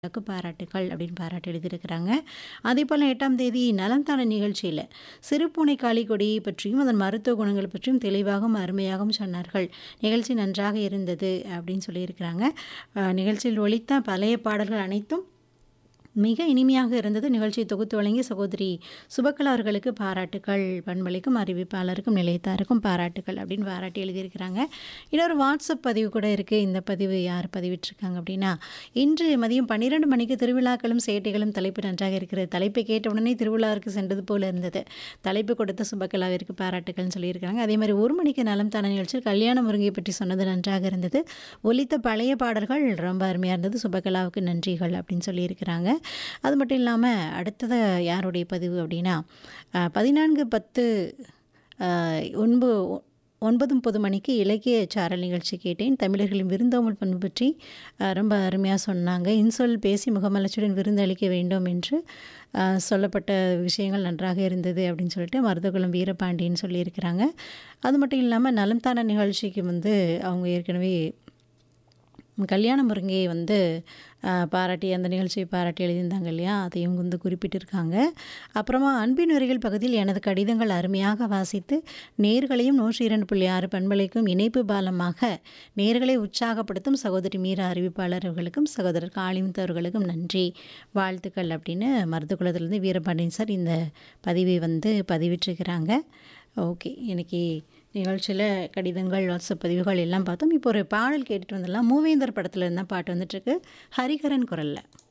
க்கு பாராட்டுக்கள் அப்படின்னு பாராட்டு எழுதியிருக்கிறாங்க. அதேபோல 8ஆம் தேதி நலம் தான நிகழ்ச்சியில சிறுபூனை காளிக்கொடி பற்றியும், அதன் மருத்துவ குணங்கள் பற்றியும் தெளிவாகவும், அருமையாகவும் சொன்னார்கள். நிகழ்ச்சி நன்றாக இருந்தது அப்படின்னு சொல்லியிருக்கிறாங்க. நிகழ்ச்சியில் ஒலித்த பழைய பாடல்கள் அனைத்தும் மிக இனிமையாக இருந்தது. நிகழ்ச்சியை தொகுத்து வழங்கிய சகோதரி சுபக்கலா அவர்களுக்கு பாராட்டுக்கள். பண்பளிக்கும் அறிவிப்பாளருக்கும், நிலையத்தாருக்கும் பாராட்டுக்கள் அப்படின்னு பாராட்டி எழுதியிருக்கிறாங்க. இன்னொரு வாட்ஸ்அப் பதிவு கூட இருக்குது. இந்த பதிவு யார் பதிவிட்டிருக்காங்க அப்படின்னா, இன்று மதியம் 12 மணிக்கு திருவிழாக்களும் சேட்டைகளும் தலைப்பு நன்றாக இருக்கிறது. தலைப்பை கேட்ட உடனே திருவிழாவிற்கு சென்றது போல இருந்தது. தலைப்பு கொடுத்த சுபக்கலாவிற்கு பாராட்டுக்கள்னு சொல்லியிருக்காங்க. அதே மாதிரி 1 மணிக்கு நலம் தான நிகழ்ச்சியில் கல்யாண முருங்கை பற்றி சொன்னது நன்றாக இருந்தது. ஒலித்த பழைய பாடல்கள் ரொம்ப அருமையாக இருந்தது. சுபக்கலாவுக்கு நன்றிகள் அப்படின்னு சொல்லியிருக்கிறாங்க. அது மட்டும் இல்லாமல் அடுத்தது யாருடைய பதிவு அப்படின்னா 14:10 9:30 மணிக்கு இலக்கிய சாரல் நிகழ்ச்சி கேட்டேன். தமிழர்களின் விருந்தோம்பல் பண்பு பற்றி ரொம்ப அருமையாக சொன்னாங்க. இன்சொல் பேசி முகமலர்ச்சியுடன் விருந்தளிக்க வேண்டும் என்று சொல்லப்பட்ட விஷயங்கள் நன்றாக இருந்தது அப்படின்னு சொல்லிட்டு மருதகுளம் வீரபாண்டியன் சொல்லியிருக்கிறாங்க. அது மட்டும் இல்லாமல் நலம் தான நிகழ்ச்சிக்கு அவங்க ஏற்கனவே கல்யாண முருங்கையை பாராட்டி அந்த நிகழ்ச்சியை பாராட்டி எழுதியிருந்தாங்க இல்லையா, அதையும் குறிப்பிட்டிருக்காங்க. அப்புறமா அன்பின் உரைகள் பகுதியில் எனது கடிதங்கள் அருமையாக வாசித்து நேர்களையும் 102.6 பண்பலைக்கும் இணைப்பு பாலமாக நேர்களை உற்சாகப்படுத்தும் சகோதரி மீரா அறிவிப்பாளர் அவர்களுக்கும், சகோதரர் காளிமுத்து அவர்களுக்கும் நன்றி, வாழ்த்துக்கள் அப்படின்னு மருதகுளத்திலேருந்து வீரபாண்டியன் சார் இந்த பதிவை பதிவிட்டிருக்கிறாங்க. ஓகே, இன்னைக்கு நிகழ்ச்சியில் கடிதங்கள், வாட்ஸ்அப் பதிவுகள் எல்லாம் பார்த்தோம். இப்போ ஒரு பாடல் கேட்டுட்டு வந்துடலாம். மூவேந்தர் படத்தில் இருந்தால் பாட்டு வந்துட்டுருக்கு, ஹரிஹரன் குரலில்.